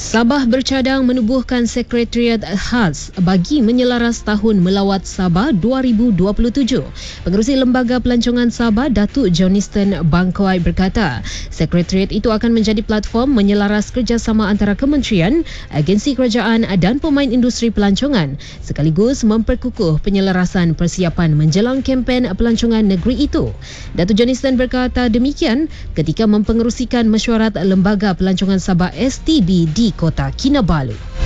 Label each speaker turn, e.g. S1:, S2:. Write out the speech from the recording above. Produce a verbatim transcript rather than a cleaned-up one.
S1: Sabah bercadang menubuhkan Sekretariat Khas bagi menyelaras Tahun Melawat Sabah dua ribu dua puluh tujuh. Pengerusi Lembaga Pelancongan Sabah, Datuk Johniston Bangkoi berkata, Sekretariat itu akan menjadi platform menyelaras kerjasama antara kementerian, agensi kerajaan dan pemain industri pelancongan sekaligus memperkukuh penyelarasan persiapan menjelang kempen pelancongan negeri itu. Datuk Johniston berkata demikian ketika mempengerusikan mesyuarat Lembaga Pelancongan Sabah S T B di Kota Kinabalu.